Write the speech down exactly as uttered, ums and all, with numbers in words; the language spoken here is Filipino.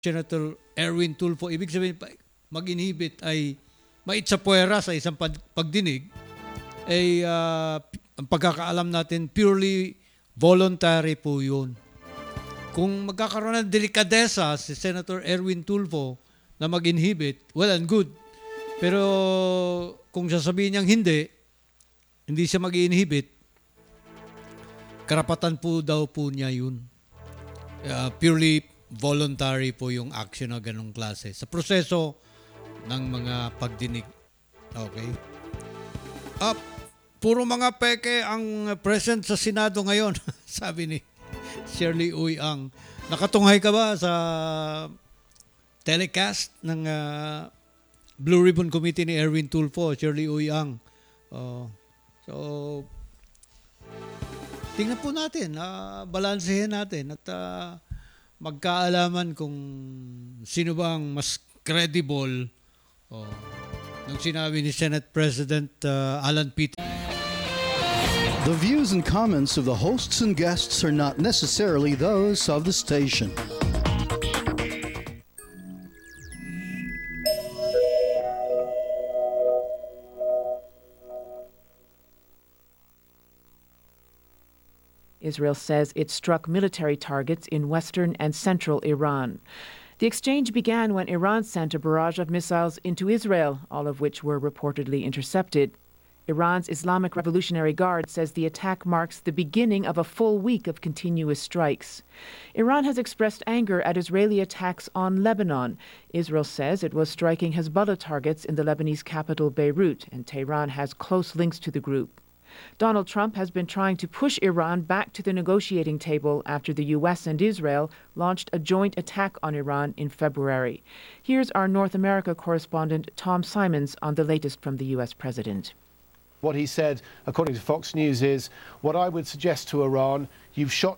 Senator Erwin Tulfo. Ibig sabihin, mag-inhibit ay mait sa puwera sa isang pag- pagdinig, ay uh, ang pagkakaalam natin, purely voluntary po yun. Kung magkakaroon ng delikadesa si Senator Erwin Tulfo na mag-inhibit, well and good. Pero kung sasabihin niyang hindi, hindi siya mag-inhibit, karapatan po daw po niya yun. Uh, purely voluntary po yung action na ganong klase sa proseso ng mga pagdinig. Okay? Ah, puro mga peke ang present sa Senado ngayon, sabi ni Shirley Uy Ang. Nakatunghay ka ba sa telecast ng uh, Blue Ribbon Committee ni Erwin Tulfo, Shirley Uy Ang? Oh, so, tingnan po natin, uh, balansehin natin at uh, magkaalaman kung sino ba ang mas credible oh, nung sinabi ni Senate President uh, Alan Peter. The views and comments of the hosts and guests are not necessarily those of the station. Israel says it struck military targets in western and central Iran. The exchange began when Iran sent a barrage of missiles into Israel, all of which were reportedly intercepted. Iran's Islamic Revolutionary Guard says the attack marks the beginning of a full week of continuous strikes. Iran has expressed anger at Israeli attacks on Lebanon. Israel says it was striking Hezbollah targets in the Lebanese capital Beirut, and Tehran has close links to the group. Donald Trump has been trying to push Iran back to the negotiating table after the U S and Israel launched a joint attack on Iran in February. Here's our North America correspondent Tom Simons on the latest from the U S president. What he said, according to Fox News, is, what I would suggest to Iran, you've shot